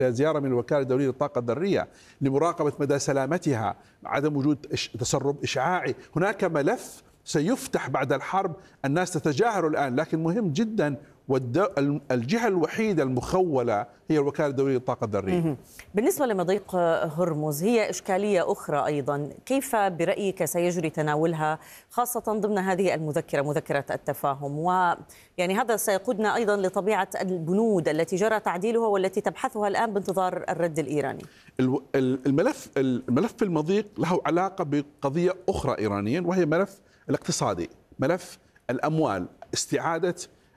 زيارة من الوكالة الدولية للطاقة الذرية لمراقبة مدى سلامتها، عدم وجود تسرب إشعاعي. هناك ملف سيفتح بعد الحرب، الناس تتجاهله الآن، لكن مهم جدا. والجهة الوحيدة المخولة هي الوكالة الدولية للطاقة الذرية. بالنسبة لمضيق هرمز، هي إشكالية أخرى أيضا، كيف برأيك سيجري تناولها خاصة ضمن هذه المذكرة، مذكرة التفاهم؟ ويعني هذا سيقودنا أيضا لطبيعة البنود التي جرى تعديلها والتي تبحثها الآن بانتظار الرد الإيراني. الملف المضيق له علاقة بقضية أخرى إيرانيا، وهي ملف الاقتصادي، ملف الأموال، استعادة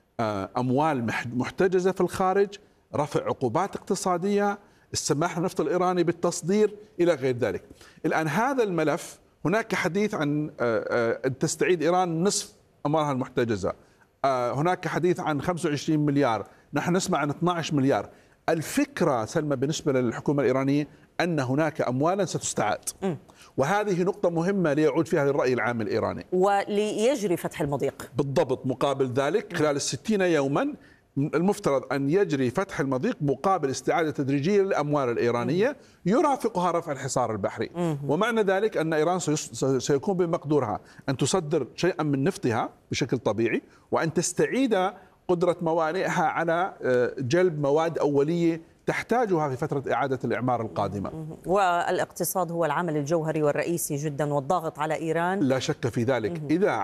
أموال محتجزة في الخارج، رفع عقوبات اقتصادية، السماح للنفط الإيراني بالتصدير إلى غير ذلك. الآن هذا الملف هناك حديث عن أن تستعيد إيران نصف أموالها المحتجزة، هناك حديث عن 25 مليار، نحن نسمع عن 12 مليار. الفكرة سلمى بالنسبة للحكومة الإيرانية أن هناك أموالا ستستعاد، وهذه نقطة مهمة ليعود فيها للرأي العام الإيراني وليجري فتح المضيق. بالضبط. مقابل ذلك خلال 60 يوما المفترض أن يجري فتح المضيق مقابل استعادة تدريجية للأموال الإيرانية يرافقها رفع الحصار البحري. ومعنى ذلك أن إيران سيكون بمقدورها أن تصدر شيئا من نفطها بشكل طبيعي، وأن تستعيد قدرة موانئها على جلب مواد أولية تحتاجها في فترة إعادة الإعمار القادمة. والاقتصاد هو العامل الجوهري والرئيسي جدا والضاغط على إيران، لا شك في ذلك.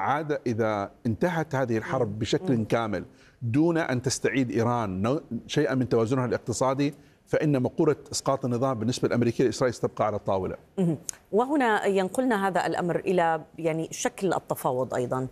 إذا انتهت هذه الحرب بشكل كامل دون أن تستعيد إيران شيئا من توازنها الاقتصادي، فإن مقولة إسقاط النظام بالنسبة للأمريكيين الإسرائيليين ستبقى على الطاولة. وهنا ينقلنا هذا الأمر إلى يعني شكل التفاوض أيضا.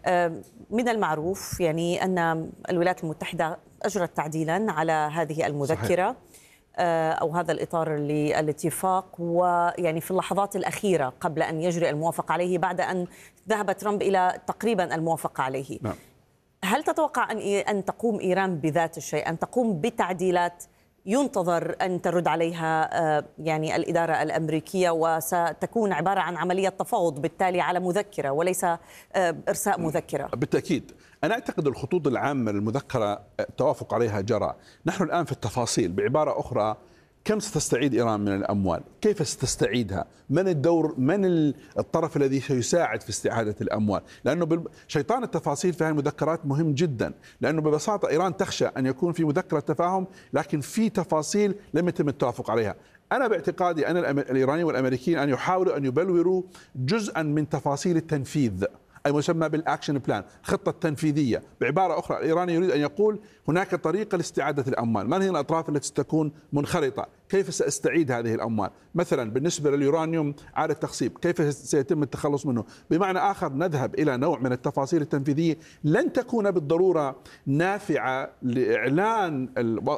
من المعروف يعني أن الولايات المتحدة أجرت تعديلا على هذه المذكرة. صحيح. أو هذا الإطار للاتفاق، ويعني في اللحظات الأخيرة قبل أن يجري الموافقة عليه، بعد أن ذهب ترامب إلى تقريبا الموافقة عليه. نعم. هل تتوقع أن تقوم إيران بذات الشيء، أن تقوم بتعديلات ينتظر أن ترد عليها يعني الإدارة الأمريكية، وستكون عبارة عن عملية تفاوض بالتالي على مذكرة وليس إرساء مذكرة؟ بالتأكيد. أنا أعتقد الخطوط العامة للمذكرة التوافق عليها جرى. نحن الآن في التفاصيل. بعبارة أخرى، كم ستستعيد إيران من الأموال؟ كيف ستستعيدها؟ من الدور، من الطرف الذي سيساعد في استعادة الأموال؟ لأنه شيطان التفاصيل في هذه المذكرات مهم جدا، لأنه ببساطة إيران تخشى أن يكون في مذكرة تفاهم لكن في تفاصيل لم يتم التوافق عليها. أنا باعتقادي أن الإيرانيين والأمريكيين أن يحاولوا أن يبلوروا جزءا من تفاصيل التنفيذ، أي مسمى بالأكشن بلان، الخطة التنفيذية. بعبارة أخرى، الإيراني يريد أن يقول هناك طريقة لاستعادة الأموال، من هي الأطراف التي ستكون منخرطة، كيف سأستعيد هذه الأموال، مثلا بالنسبة لليورانيوم عادة تخصيب كيف سيتم التخلص منه. بمعنى آخر، نذهب إلى نوع من التفاصيل التنفيذية لن تكون بالضرورة نافعة لإعلان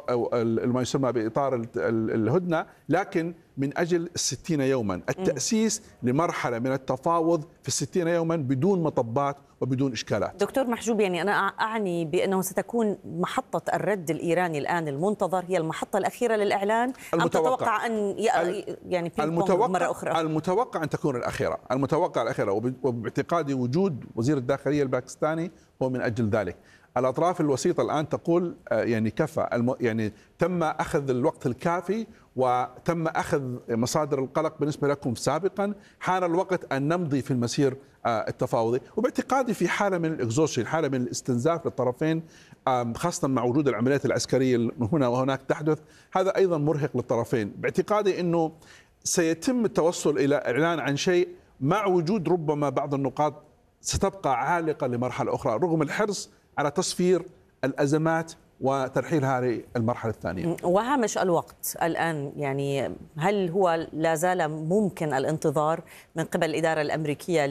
ما يسمى بإطار الهدنة، لكن من أجل 60 يوما التأسيس لمرحلة من التفاوض في 60 يوما بدون مطبات وبدون إشكالات. دكتور محجوب، يعني أنا أعني بأنه ستكون محطة الرد الإيراني الآن المنتظر هي المحطة الأخيرة للإعلان، أم تتوقع أن يعني مرة أخرى؟ المتوقع أن تكون الأخيرة، المتوقع الأخيرة، وباعتقادي وجود وزير الداخلية الباكستاني هو من أجل ذلك. الأطراف الوسيطة الآن تقول يعني كفى، يعني تم أخذ الوقت الكافي وتم أخذ مصادر القلق بالنسبة لكم سابقا، حان الوقت أن نمضي في المسير التفاوضي. وباعتقادي في حالة من الإكزوشن، حالة من الاستنزاف للطرفين، خاصة مع وجود العمليات العسكرية هنا وهناك تحدث، هذا أيضا مرهق للطرفين. باعتقادي أنه سيتم التوصل إلى إعلان عن شيء مع وجود ربما بعض النقاط ستبقى عالقة لمرحلة أخرى، رغم الحرص على تصفير الأزمات وترحيلها للمرحلة الثانية. وهامش الوقت الآن، يعني هل هو لا زال ممكن الانتظار من قبل الإدارة الأمريكية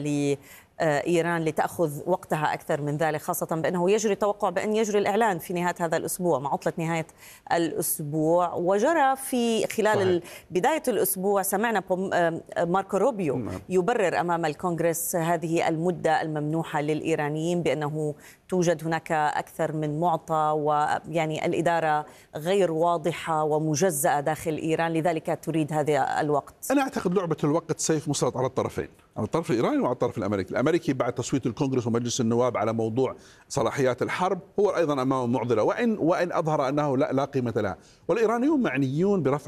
لإيران لتأخذ وقتها أكثر من ذلك، خاصة بأنه يجري توقع بأن يجري الإعلان في نهاية هذا الأسبوع، مع عطلة نهاية الأسبوع، وجرى في خلال بداية الأسبوع سمعنا ماركو روبيو يبرر أمام الكونغرس هذه المدة الممنوحة للإيرانيين بأنه توجد هناك أكثر من معطى، ويعني الإدارة غير واضحة ومجزأة داخل إيران، لذلك تريد هذا الوقت. أنا أعتقد لعبة الوقت سيف مسلط على الطرفين، على الطرف الإيراني وعلى الطرف الأمريكي. الأمريكي بعد تصويت الكونغرس ومجلس النواب على موضوع صلاحيات الحرب هو أيضا أمام معضلة، وإن أظهر أنه لا قيمة لها، والإيرانيون معنيون برفع